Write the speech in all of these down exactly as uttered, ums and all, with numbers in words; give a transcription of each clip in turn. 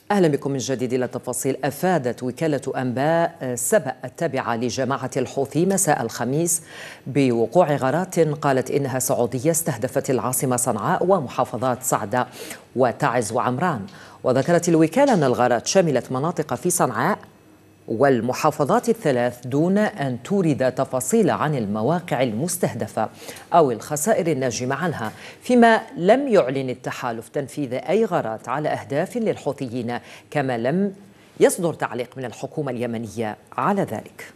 أهلا بكم من جديد. إلى التفاصيل. أفادت وكالة أنباء سبأ التابعة لجماعة الحوثي مساء الخميس بوقوع غارات قالت إنها سعودية استهدفت العاصمة صنعاء ومحافظات صعدة وتعز وعمران. وذكرت الوكالة أن الغارات شملت مناطق في صنعاء والمحافظات الثلاث دون أن تورد تفاصيل عن المواقع المستهدفة أو الخسائر الناجمة عنها، فيما لم يعلن التحالف تنفيذ أي غارات على أهداف للحوثيين، كما لم يصدر تعليق من الحكومة اليمنية على ذلك.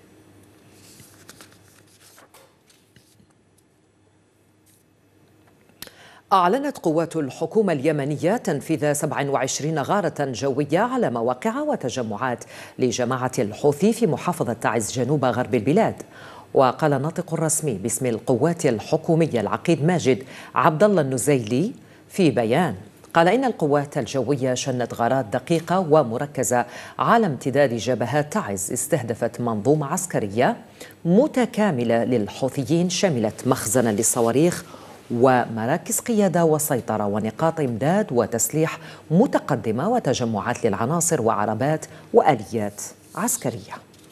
أعلنت قوات الحكومة اليمنية تنفيذ سبع وعشرين غارة جوية على مواقع وتجمعات لجماعة الحوثي في محافظة تعز جنوب غرب البلاد. وقال الناطق الرسمي باسم القوات الحكومية العقيد ماجد عبد الله النزيلي في بيان، قال إن القوات الجوية شنت غارات دقيقة ومركزة على امتداد جبهات تعز استهدفت منظومة عسكرية متكاملة للحوثيين شملت مخزنا للصواريخ ومراكز قيادة وسيطرة ونقاط إمداد وتسليح متقدمة وتجمعات للعناصر وعربات وآليات عسكرية.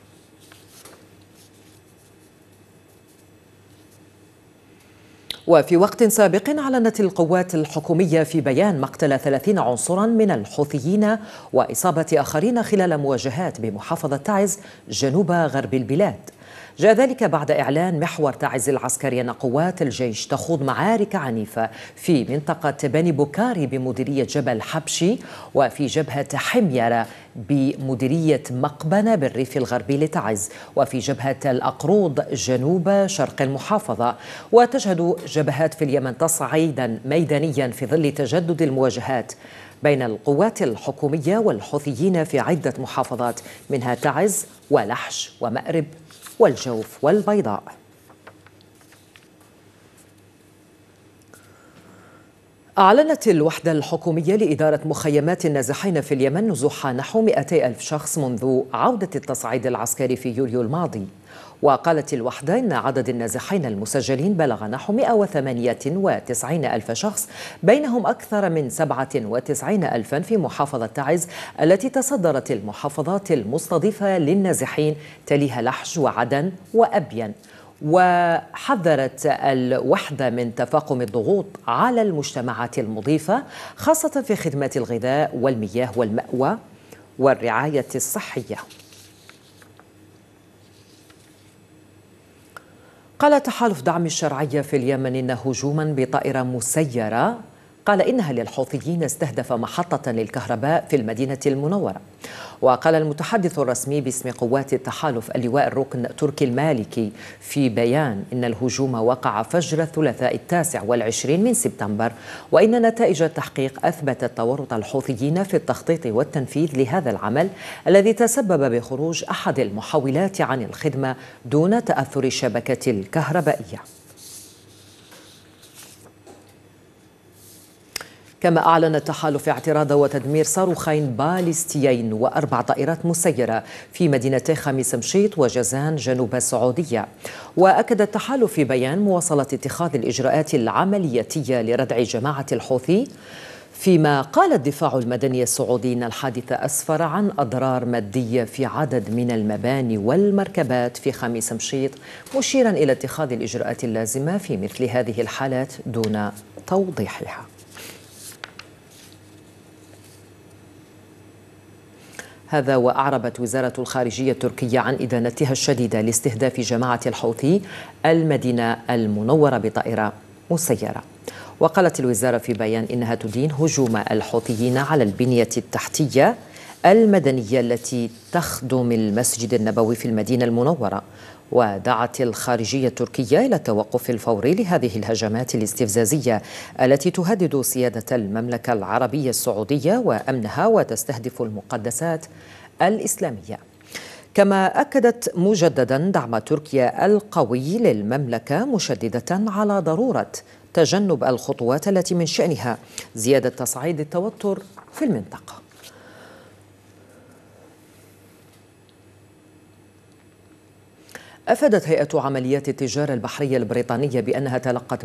وفي وقت سابق أعلنت القوات الحكومية في بيان مقتل ثلاثين عنصرا من الحوثيين وإصابة آخرين خلال مواجهات بمحافظة تعز جنوب غرب البلاد. جاء ذلك بعد إعلان محور تعز العسكري أن قوات الجيش تخوض معارك عنيفة في منطقة بني بكاري بمديرية جبل حبشي وفي جبهة حميرة بمديرية مقبنة بالريف الغربي لتعز وفي جبهة الأقروض جنوب شرق المحافظة. وتشهد جبهات في اليمن تصعيدا ميدانيا في ظل تجدد المواجهات بين القوات الحكومية والحوثيين في عدة محافظات منها تعز ولحج ومأرب والجوف والبيضاء. أعلنت الوحدة الحكومية لإدارة مخيمات النازحين في اليمن نزوح نحو مئتي ألف شخص منذ عودة التصعيد العسكري في يوليو الماضي. وقالت الوحدة إن عدد النازحين المسجلين بلغ نحو مئة وثمانية وتسعين ألف شخص، بينهم أكثر من سبعة وتسعين ألفا في محافظة تعز التي تصدرت المحافظات المستضيفة للنازحين، تليها لحج وعدن وأبين. وحذرت الوحدة من تفاقم الضغوط على المجتمعات المضيفة خاصة في خدمات الغذاء والمياه والمأوى والرعاية الصحية. قال تحالف دعم الشرعية في اليمن إن هجوما بطائرة مسيرة قال إنها للحوثيين استهدف محطة للكهرباء في المدينة المنورة. وقال المتحدث الرسمي باسم قوات التحالف اللواء الركن تركي المالكي في بيان إن الهجوم وقع فجر الثلاثاء التاسع والعشرين من سبتمبر، وإن نتائج التحقيق أثبتت تورط الحوثيين في التخطيط والتنفيذ لهذا العمل الذي تسبب بخروج أحد المحولات عن الخدمة دون تأثر الشبكة الكهربائية. كما أعلن التحالف اعتراض وتدمير صاروخين باليستيين وأربع طائرات مسيرة في مدينتي خميس مشيط وجازان جنوب السعودية. وأكد التحالف في بيان مواصلة اتخاذ الإجراءات العملياتية لردع جماعة الحوثي، فيما قال الدفاع المدني السعودي إن الحادث أسفر عن أضرار مادية في عدد من المباني والمركبات في خميس مشيط، مشيرا إلى اتخاذ الإجراءات اللازمة في مثل هذه الحالات دون توضيحها. هذا وأعربت وزارة الخارجية التركية عن إدانتها الشديدة لاستهداف جماعة الحوثي المدينة المنورة بطائرة مسيرة. وقالت الوزارة في بيان إنها تدين هجوم الحوثيين على البنية التحتية المدنية التي تخدم المسجد النبوي في المدينة المنورة. ودعت الخارجية التركية إلى التوقف الفوري لهذه الهجمات الاستفزازية التي تهدد سيادة المملكة العربية السعودية وأمنها وتستهدف المقدسات الإسلامية. كما أكدت مجددا دعم تركيا القوي للمملكة، مشددة على ضرورة تجنب الخطوات التي من شأنها زيادة تصعيد التوتر في المنطقة. أفادت هيئة عمليات التجارة البحرية البريطانية بأنها تلقت